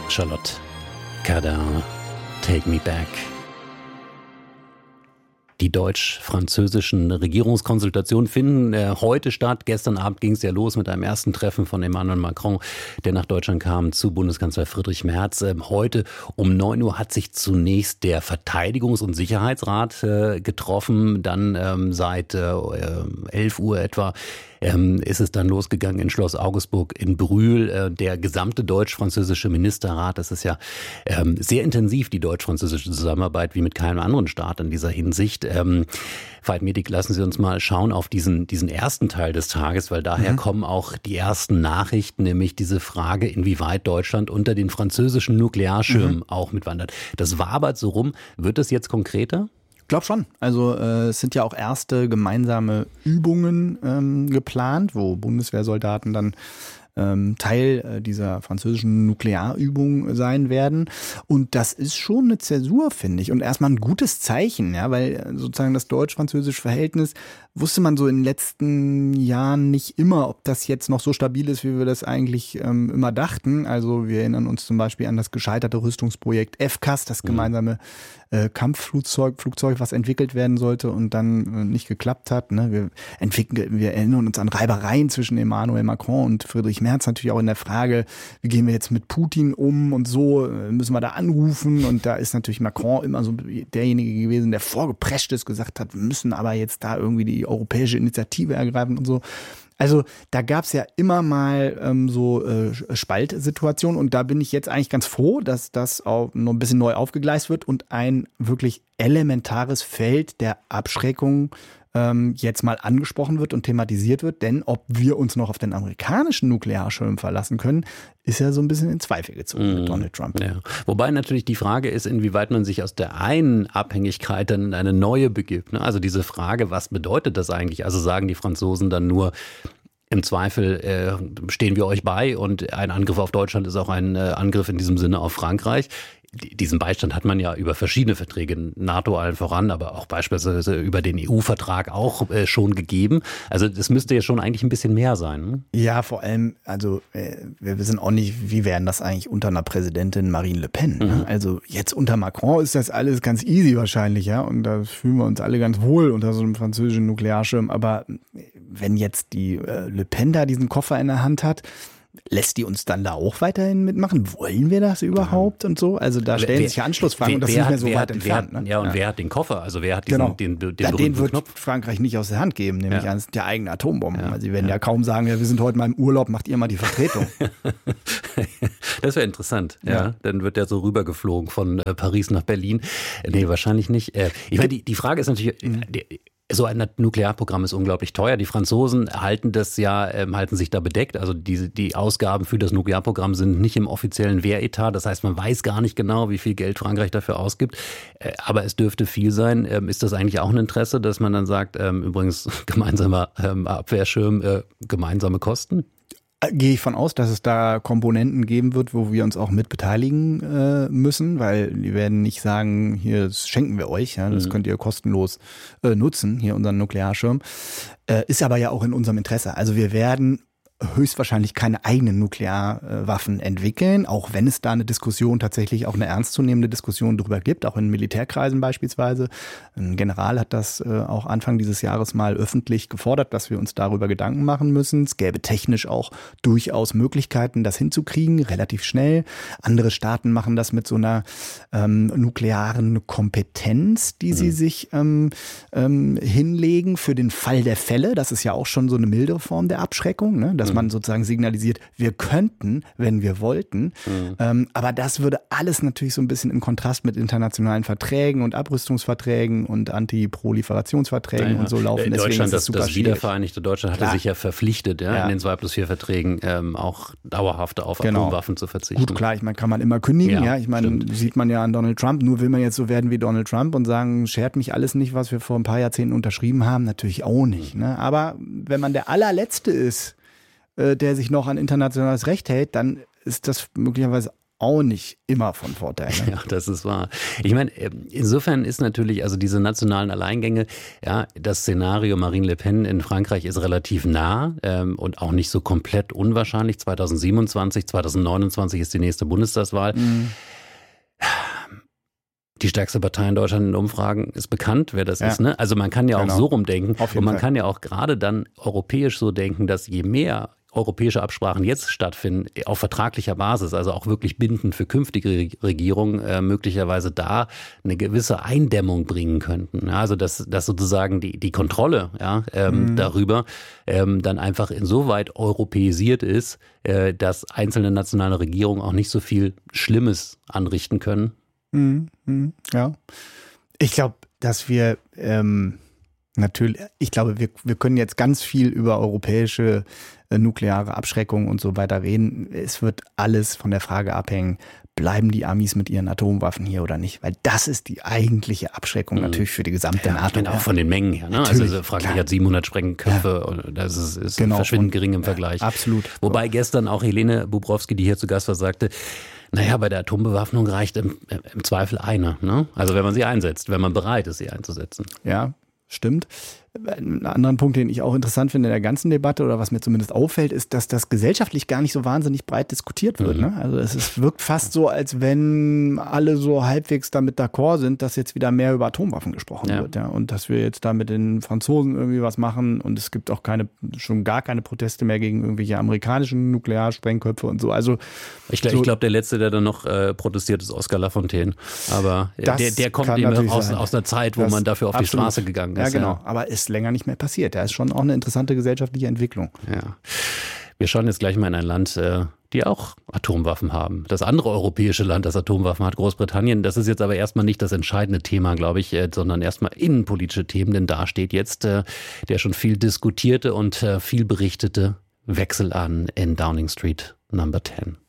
Charlotte Cardin, Take Me Back. Die deutsch-französischen Regierungskonsultationen finden heute statt. Gestern Abend ging es ja los mit einem ersten Treffen von Emmanuel Macron, der nach Deutschland kam, zu Bundeskanzler Friedrich Merz. Heute um 9 Uhr hat sich zunächst der Verteidigungs- und Sicherheitsrat getroffen. Dann seit 11 Uhr etwa ist es dann losgegangen in Schloss Augusburg in Brühl. Der gesamte deutsch-französische Ministerrat, das ist ja sehr intensiv, die deutsch-französische Zusammenarbeit, wie mit keinem anderen Staat in dieser Hinsicht. Veit Medik, lassen Sie uns mal schauen auf diesen ersten Teil des Tages, weil daher kommen auch die ersten Nachrichten, nämlich diese Frage, inwieweit Deutschland unter den französischen Nuklearschirm auch mitwandert. Das wabert so rum. Wird das jetzt konkreter? Ich glaube schon. Also es sind ja auch erste gemeinsame Übungen geplant, wo Bundeswehrsoldaten dann Teil dieser französischen Nuklearübung sein werden. Und das ist schon eine Zäsur, finde ich. Und erstmal ein gutes Zeichen, ja, weil sozusagen das deutsch-französische Verhältnis wusste man so in den letzten Jahren nicht immer, ob das jetzt noch so stabil ist, wie wir das eigentlich immer dachten. Also wir erinnern uns zum Beispiel an das gescheiterte Rüstungsprojekt FCAS, das gemeinsame Kampfflugzeug, was entwickelt werden sollte und dann nicht geklappt hat. Ne? Wir erinnern uns an Reibereien zwischen Emmanuel Macron und Friedrich Merz, natürlich auch in der Frage, wie gehen wir jetzt mit Putin um und so, müssen wir da anrufen, und da ist natürlich Macron immer so derjenige gewesen, der vorgeprescht ist, gesagt hat, wir müssen aber jetzt da irgendwie die europäische Initiative ergreifen und so. Also da gab es ja immer mal Spaltsituationen, und da bin ich jetzt eigentlich ganz froh, dass das auch noch ein bisschen neu aufgegleist wird und ein wirklich elementares Feld der Abschreckung jetzt mal angesprochen wird und thematisiert wird. Denn ob wir uns noch auf den amerikanischen Nuklearschirm verlassen können, ist ja so ein bisschen in Zweifel gezogen mit Donald Trump. Ja. Wobei natürlich die Frage ist, inwieweit man sich aus der einen Abhängigkeit dann in eine neue begibt. Also diese Frage, was bedeutet das eigentlich? Also sagen die Franzosen dann nur, im Zweifel stehen wir euch bei, und ein Angriff auf Deutschland ist auch ein Angriff in diesem Sinne auf Frankreich. Diesen Beistand hat man ja über verschiedene Verträge, NATO allen voran, aber auch beispielsweise über den EU-Vertrag auch schon gegeben. Also das müsste ja schon eigentlich ein bisschen mehr sein. Ne? Ja, vor allem, also wir wissen auch nicht, wie wären das eigentlich unter einer Präsidentin Marine Le Pen. Ne? Also jetzt unter Macron ist das alles ganz easy wahrscheinlich, ja, und da fühlen wir uns alle ganz wohl unter so einem französischen Nuklearschirm. Aber wenn jetzt die Le Pen da diesen Koffer in der Hand hat, lässt die uns dann da auch weiterhin mitmachen? Wollen wir das überhaupt und so? Also da stellen sich ja Anschlussfragen, und das ist nicht mehr so weit entfernt. Wer hat den Koffer? Also wer hat den wird Knopf? Frankreich nicht aus der Hand geben, nämlich eines der eigenen Atombomben. Also sie werden ja kaum sagen, ja, wir sind heute mal im Urlaub, macht ihr mal die Vertretung. Das wäre interessant. Ja. Dann wird der so rübergeflogen von Paris nach Berlin. Nee, wahrscheinlich nicht. Ich meine, die Frage ist natürlich, so ein Nuklearprogramm ist unglaublich teuer. Die Franzosen halten sich da bedeckt. Also die Ausgaben für das Nuklearprogramm sind nicht im offiziellen Wehretat. Das heißt, man weiß gar nicht genau, wie viel Geld Frankreich dafür ausgibt. Aber es dürfte viel sein. Ist das eigentlich auch ein Interesse, dass man dann sagt, übrigens gemeinsamer Abwehrschirm, gemeinsame Kosten? Gehe ich von aus, dass es da Komponenten geben wird, wo wir uns auch mit beteiligen müssen, weil die werden nicht sagen, hier, das schenken wir euch, ja, das könnt ihr kostenlos nutzen, hier unseren Nuklearschirm. Ist aber ja auch in unserem Interesse. Also wir werden höchstwahrscheinlich keine eigenen Nuklearwaffen entwickeln, auch wenn es da eine Diskussion, tatsächlich auch eine ernstzunehmende Diskussion darüber gibt, auch in Militärkreisen beispielsweise. Ein General hat das auch Anfang dieses Jahres mal öffentlich gefordert, dass wir uns darüber Gedanken machen müssen. Es gäbe technisch auch durchaus Möglichkeiten, das hinzukriegen, relativ schnell. Andere Staaten machen das mit so einer nuklearen Kompetenz, die sie sich hinlegen für den Fall der Fälle. Das ist ja auch schon so eine mildere Form der Abschreckung, ne? Dass man sozusagen signalisiert, wir könnten, wenn wir wollten. Aber das würde alles natürlich so ein bisschen in Kontrast mit internationalen Verträgen und Abrüstungsverträgen und Antiproliferationsverträgen und so laufen. Deswegen das wiedervereinigte Deutschland hatte sich ja verpflichtet, in den 2+4 Verträgen auch dauerhaft auf Atomwaffen zu verzichten. Gut, klar, ich meine, kann man immer kündigen. Ich meine, sieht man ja an Donald Trump. Nur will man jetzt so werden wie Donald Trump und sagen, schert mich alles nicht, was wir vor ein paar Jahrzehnten unterschrieben haben? Natürlich auch nicht. Ne? Aber wenn man der allerletzte ist, der sich noch an internationales Recht hält, dann ist das möglicherweise auch nicht immer von Vorteil. Ne? Ja, das ist wahr. Ich meine, insofern ist natürlich, also diese nationalen Alleingänge, ja, das Szenario Marine Le Pen in Frankreich ist relativ nah und auch nicht so komplett unwahrscheinlich. 2027, 2029 ist die nächste Bundestagswahl. Die stärkste Partei in Deutschland in Umfragen ist bekannt, wer das ist. Ne? Also man kann ja auch so rumdenken und man kann ja auch gerade dann europäisch so denken, dass je mehr europäische Absprachen jetzt stattfinden, auf vertraglicher Basis, also auch wirklich bindend für künftige Regierungen, möglicherweise da eine gewisse Eindämmung bringen könnten. Ja, also dass sozusagen die Kontrolle darüber dann einfach insoweit europäisiert ist, dass einzelne nationale Regierungen auch nicht so viel Schlimmes anrichten können. Ja. Ich glaube, dass wir natürlich, ich glaube, wir können jetzt ganz viel über europäische nukleare Abschreckung und so weiter reden. Es wird alles von der Frage abhängen, bleiben die Amis mit ihren Atomwaffen hier oder nicht? Weil das ist die eigentliche Abschreckung natürlich für die gesamte NATO. Ich meine auch von den Mengen her. Ne? Also Frankreich hat 700 Sprengköpfe. Ja. Das ist verschwindend gering im Vergleich. Absolut. Wobei gestern auch Helene Bubrowski, die hier zu Gast war, sagte, naja, bei der Atombewaffnung reicht im Zweifel eine. Ne? Also wenn man sie einsetzt, wenn man bereit ist, sie einzusetzen. Ja, stimmt. Ein anderer Punkt, den ich auch interessant finde in der ganzen Debatte oder was mir zumindest auffällt, ist, dass das gesellschaftlich gar nicht so wahnsinnig breit diskutiert wird. Ne? Also es wirkt fast so, als wenn alle so halbwegs damit d'accord sind, dass jetzt wieder mehr über Atomwaffen gesprochen wird. Ja? Und dass wir jetzt da mit den Franzosen irgendwie was machen und es gibt auch schon gar keine Proteste mehr gegen irgendwelche amerikanischen Nuklearsprengköpfe und so. Also ich glaube, der Letzte, der dann noch protestiert, ist Oskar Lafontaine. Aber der kommt eben aus einer Zeit, wo man dafür auf die Straße gegangen ist. Ja, genau. Aber ist länger nicht mehr passiert. Da ist schon auch eine interessante gesellschaftliche Entwicklung. Ja. Wir schauen jetzt gleich mal in ein Land, die auch Atomwaffen haben. Das andere europäische Land, das Atomwaffen hat, Großbritannien. Das ist jetzt aber erstmal nicht das entscheidende Thema, glaube ich, sondern erstmal innenpolitische Themen. Denn da steht jetzt der schon viel diskutierte und viel berichtete Wechsel an in Downing Street Number 10.